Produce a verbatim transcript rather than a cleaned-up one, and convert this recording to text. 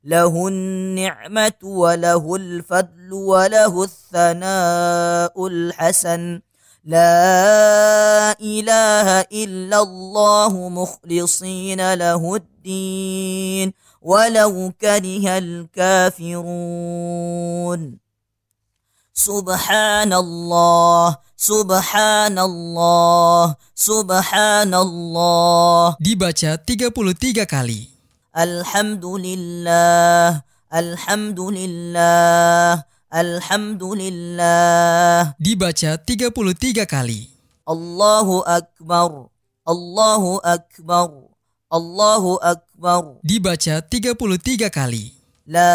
له النعمة وله الفضل وله الثناء الحسن لا إله إلا الله مخلصين له الدين ولو كره الكافرون سبحان الله سبحان الله سبحان الله. Dibaca tiga puluh tiga kali. Alhamdulillah, Alhamdulillah, Alhamdulillah. Dibaca tiga puluh tiga kali. Allahu Akbar, Allahu Akbar, Allahu Akbar. Dibaca tiga puluh tiga kali. La